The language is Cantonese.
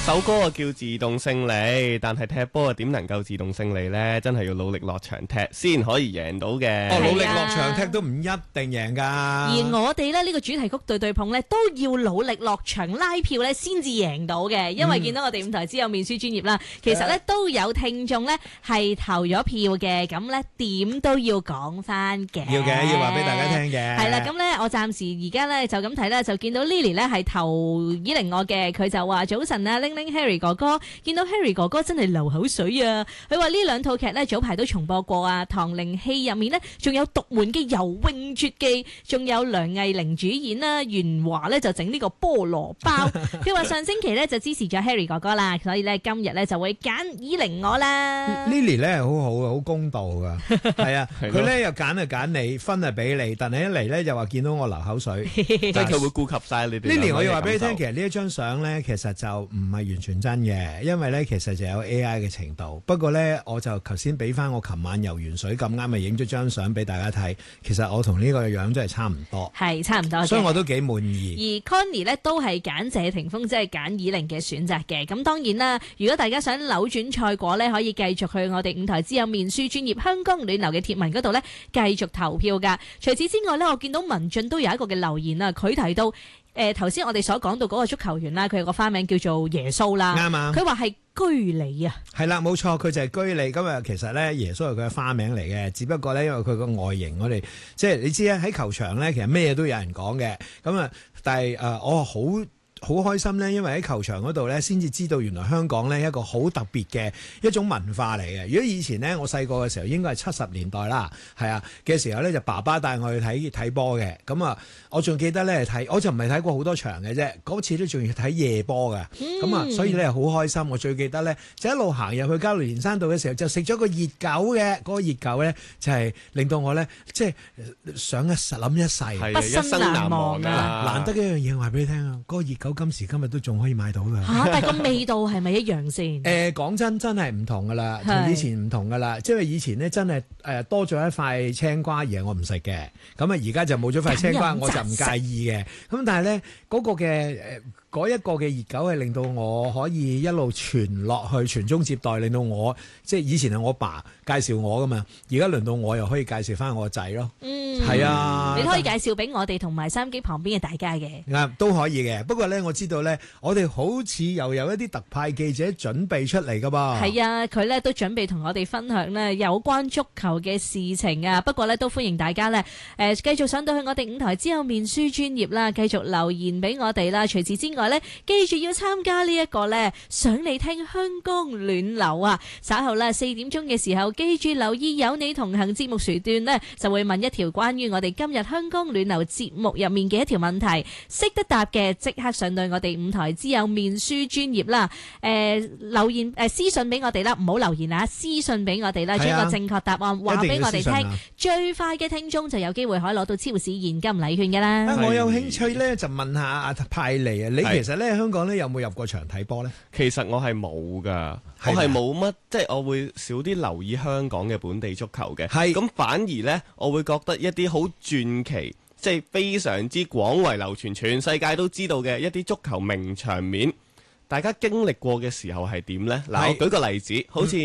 首歌啊叫自動勝利，但係踢波啊點能夠自動勝利呢？真係要努力落場踢先可以贏到嘅。 努力落場踢都唔一定贏㗎。 而我哋咧呢個主題曲對對碰咧都要努力落場拉票咧先至贏到嘅，因為見到我哋五台之友面書專頁啦，其實咧都有聽眾咧係投咗票嘅，咁咧點都要講翻嘅。 要嘅，要話俾大家聽嘅。 係啦，咁咧我暫時而家咧就咁睇啦，就見到 Lily 咧係投以令我嘅，佢就話早晨啊，玲玲 Harry 哥哥，見到 Harry 哥哥真係流口水啊！佢話呢兩套劇咧早排都重播過啊，唐靈戲入面呢，仲有獨門嘅游泳絕技，仲有梁藝玲主演啦，袁華咧就整呢個菠蘿包。佢話上星期咧就支持咗 Harry 哥哥啦，所以咧今日咧就會揀以令我啦。 Lily 咧好好啊，好公道噶，係啊，佢咧又揀就揀你，分就俾你，但係一嚟咧就話見到我流口水， 即係佢會顧及晒你哋。 Lily 我要話俾你聽，其實呢一張相咧，其實就唔係完全真嘅，因為咧其實就有 AI 嘅程度。不過咧，我就頭先俾翻我琴晚游完水咁啱，咪影咗張相俾大家睇。其實我同呢個樣真係差唔多， 係差唔多， 所以我都幾滿意。 而 Connie 咧都係揀謝霆鋒，即係揀以令嘅選擇嘅。咁當然啦，如果大家想扭轉賽果咧，可以繼續去我哋五台之友面書專頁香港暖流嘅貼文嗰度咧，繼續投票噶。除此之外咧，我見到文進都有一個嘅留言啊，佢提到頭先我哋所講到嗰個足球員啦，佢有個花名叫做耶穌啦， 啱啊， 佢話係居里啊， 係啦，冇錯，佢就係居里。咁啊，其實咧耶穌係佢嘅花名嚟嘅，只不過咧因為佢個外形，我哋即係你知咧喺球場咧，其實咩都有人講嘅。咁啊，但係我好開心咧，因為喺球場嗰度咧，先至知道原來香港咧一個好特別嘅一種文化嚟嘅。如果以前咧，我細個嘅時候應該係70年代啦，係啊嘅時候咧，就爸爸帶我去睇波嘅。咁啊，我仲記得咧我就唔係睇過好多場嘅啫，嗰次都仲要睇夜波嘅。咁啊，所以咧好開心。我最記得咧就一路行入去交流連山道嘅時候，就食咗個熱狗嘅。嗰個熱狗咧就係令到我咧即係想諗一世， 畢生難忘啊！ 難得一樣嘢，我話俾你聽啊，嗰個熱狗今時今日都仲可以買到㗎。 但係個味道係咪一樣先？ 講真係唔同㗎啦，同以前唔同㗎啦。即係以前咧真係多咗一塊青瓜，而係我唔食嘅。咁啊而家就冇咗塊青瓜，我就唔介意嘅。咁但係咧嗰個嘅嗰一個嘅熱狗係令到我可以一路傳落去，傳宗接代，令到我即係以前係我爸介紹我㗎嘛，而家輪到我又可以介紹翻我個仔咯。係啊， 你可以介紹俾我哋同埋收音機旁邊嘅大家嘅。 都可以嘅。不過咧，我知道咧，我哋好似又有一啲特派記者準備出嚟㗎噃。 係啊，佢咧都準備同我哋分享咧有關足球嘅事情啊。不過咧都歡迎大家咧繼續上到去我哋五台之友面書專頁啦，繼續留言俾我哋啦。除此之外咧，記住要參加呢一個咧想你聽香港暖流啊！稍後咧4點鐘嘅時候，記住留意有你同行節目時段呢，就會問一條關於我哋今日香港暖流節目入面嘅一條問題，識得答嘅即刻上到我哋五台之友面書專頁啦。留言私信俾我哋啦，唔好留言啊，私信俾我哋啦，將個正確答案話俾我哋聽，最快嘅聽眾就有機會可以攞到超市現金禮券㗎啦。 我有興趣咧，就問下阿派利啊，你其實咧香港咧有冇入過場睇波咧？ 其實我係冇噶，我係冇乜，即係我會少啲留意香港嘅本地足球嘅。係咁反而咧，我會覺得一啲好傳奇，即係非常之廣為流傳，全世界都知道嘅一啲足球名場面，大家經歷過嘅時候係點呢？嗱，我舉個例子，好似